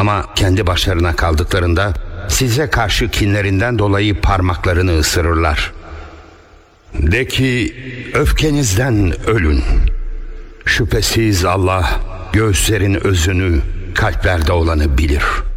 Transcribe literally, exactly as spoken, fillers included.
Ama kendi başlarına kaldıklarında size karşı kinlerinden dolayı parmaklarını ısırırlar. De ki, öfkenizden ölün. Şüphesiz Allah göğüslerin özünü, kalplerde olanı bilir.